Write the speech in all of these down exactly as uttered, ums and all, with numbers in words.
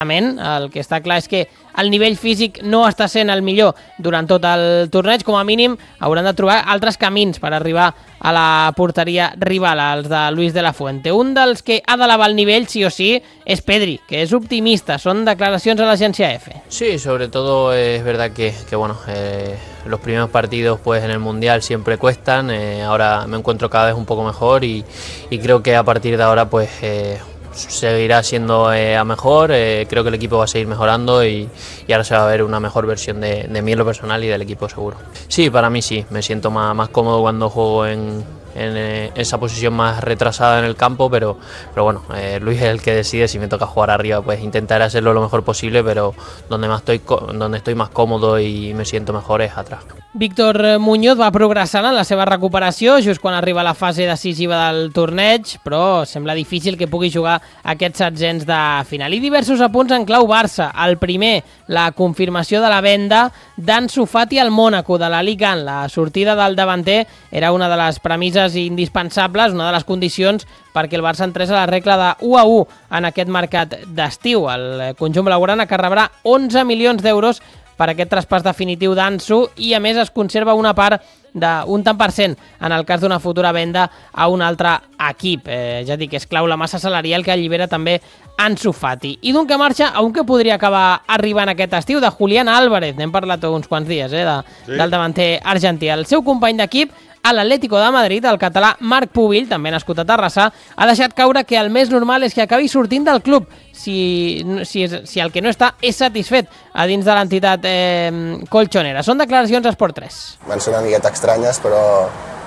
El que està clar és que el nivell físic no està sent el millor durant tot el torneig. Com a mínim hauran de trobar altres camins per arribar a la porteria rival, els de Luis de la Fuente. Un dels que ha d'elevar el nivell, sí o sí, és Pedri, que és optimista. Són declaracions a l'agència F. Sí, sobre todo es verdad que, que bueno, eh, los primeros partidos pues en el Mundial siempre cuestan. Eh, ahora me encuentro cada vez un poco mejor y, y creo que a partir de ahora pues... Eh, seguirá siendo eh, a mejor, eh, creo que el equipo va a seguir mejorando y, y ahora se va a ver una mejor versión de, de mí en lo personal y del equipo seguro. Sí, para mí sí, me siento más, más cómodo cuando juego en, en eh, esa posición más retrasada en el campo, pero, pero bueno, eh, Luis es el que decide si me toca jugar arriba, pues intentaré hacerlo lo mejor posible, pero donde, más estoy, donde estoy más cómodo y me siento mejor es atrás. Víctor Muñoz va progressant en la seva recuperació just quan arriba a la fase decisiva del torneig, però sembla difícil que pugui jugar aquests setzents de final. I diversos apunts en clau Barça. El primer, la confirmació de la venda d'Ansu Fati al Mònaco de la Liga. La sortida del davanter era una de les premisses indispensables, una de les condicions perquè el Barça entrés a la regla de u a u en aquest mercat d'estiu. El conjunt blaugrana que rebrà onze milions d'euros per aquest traspàs definitiu d'Ansu i a més es conserva una part d'un tant per cent en el cas d'una futura venda a un altre equip. Eh, ja dic, és clau la massa salarial que allibera també Ansu Fati. I d'un que marxa a un que podria acabar arribant aquest estiu, de Julián Álvarez. N'hem parlat uns quants dies, eh, de, sí. del davanter argentí. El seu company d'equip a l'Atlético de Madrid, el català Marc Pubill, també nascut a Terrassa, ha deixat caure que el més normal és que acabi sortint del club si, si, si el que no està és satisfet a dins de l'entitat eh, colchonera. Són declaracions a Esport tres. Van ser una miqueta estranyes, però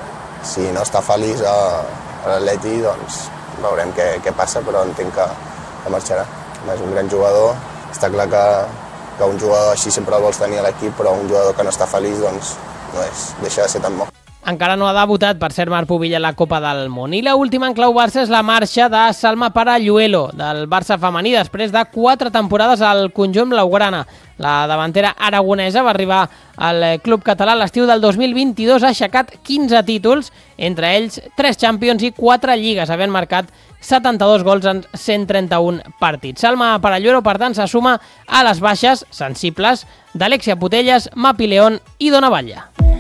si no està feliç a, a l'Atleti, doncs veurem què, què passa, però entenc que, que marxarà. És un gran jugador, està clar que, que un jugador així sempre el vols tenir a l'equip, però un jugador que no està feliç doncs no és, deixa de ser tan bo. Encara no ha debutat, per cert, Marc Pubill a la Copa del Món. I l'última en clau Barça és la marxa de Salma Paralluelo, del Barça femení, després de quatre temporades al conjunt blaugrana. La davantera aragonesa va arribar al club català l'estiu del dos mil vint-i-dos, ha aixecat quinze títols, entre ells tres Champions i quatre Lligues, havent marcat setanta-dos gols en cent trenta-un partits. Salma Paralluelo, per tant, se suma a les baixes sensibles d'Alexia Putellas, Mapi León i Dona Batlle.